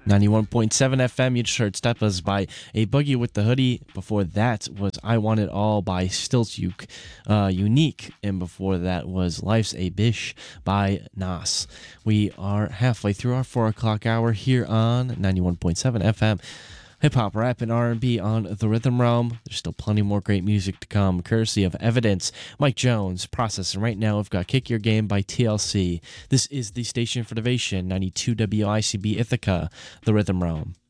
91.7 FM, you just heard Steppas by A Boogie with the Hoodie. Before that was I Want It All by Stiltjuk, Unique. And before that was Life's a Bish by Nas. We are halfway through our 4 o'clock hour here on 91.7 FM. Hip-hop, rap, and R&B on The Rhythm Realm. There's still plenty more great music to come, courtesy of Evidence, Mike Jones, Process, and right now we've got Kick Your Game by TLC. This is the station for Innovation, 92 WICB Ithaca, The Rhythm Realm.